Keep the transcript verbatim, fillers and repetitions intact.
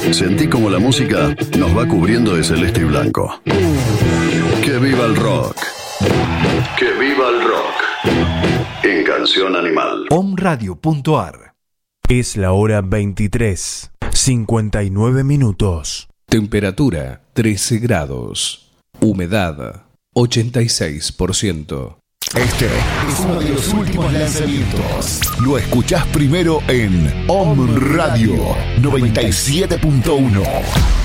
Sentí como la música nos va cubriendo de celeste y blanco. ¡Que viva el rock! ¡Que viva el rock! En Canción Animal. Omradio punto ar. Es la hora veintitrés, cincuenta y nueve minutos. Temperatura trece grados. Humedad ochenta y seis por ciento. Este es uno de los últimos lanzamientos. Lo escuchás primero en Om Radio noventa y siete punto uno.